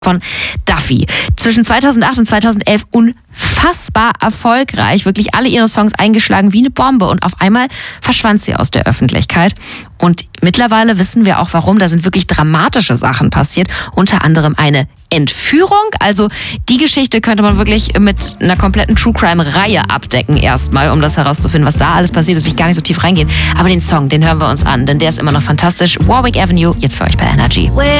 von Duffy. Zwischen 2008 und 2011 unfassbar erfolgreich. Wirklich alle ihre Songs eingeschlagen wie eine Bombe. Und auf einmal verschwand sie aus der Öffentlichkeit. Und mittlerweile wissen wir auch warum. Da sind wirklich dramatische Sachen passiert. Unter anderem eine Entführung. Also die Geschichte könnte man wirklich mit einer kompletten True-Crime-Reihe abdecken erstmal, um das herauszufinden, was da alles passiert ist. Will ich gar nicht so tief reingehen. Aber den Song, den hören wir uns an, denn der ist immer noch fantastisch. Warwick Avenue, jetzt für euch bei Energy.